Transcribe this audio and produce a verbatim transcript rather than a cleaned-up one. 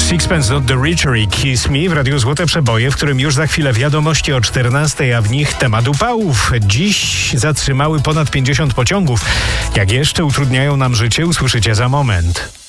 Sixpence Not the Richer i Kiss Me w Radiu Złote Przeboje, w którym już za chwilę wiadomości o czternastej, a w nich temat upałów. Dziś zatrzymały ponad pięćdziesiąt pociągów. Jak jeszcze utrudniają nam życie, usłyszycie za moment.